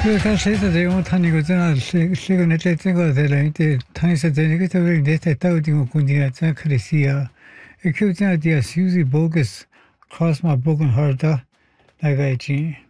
그 사실서 제가 타니고 저는 시간 내때 생각 되는데 타니서 되니까 또 내때 따우디고 군디가 자 크리시아 그 그냥 디아 수지 보gus cross my broken heart 나가지